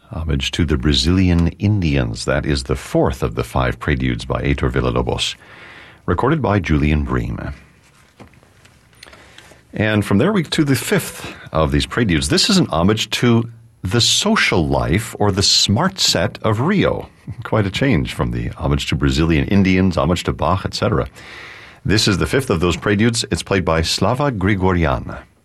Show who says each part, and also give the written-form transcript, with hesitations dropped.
Speaker 1: Homage to the Brazilian Indians. That is the fourth of the 5 preludes by Heitor Villa-Lobos, recorded by Julian Bream. And from there to the fifth of these preludes. This is an homage to the social life or the smart set of Rio. Quite a change from the homage to Brazilian Indians, homage to Bach, etc. This is the fifth of those preludes. It's played by Slava Grigorian.